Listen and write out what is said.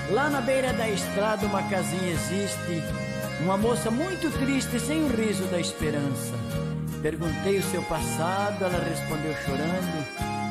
Lá na beira da estrada uma casinha existe, uma moça muito triste sem o riso da esperança. Perguntei o seu passado, ela respondeu chorando: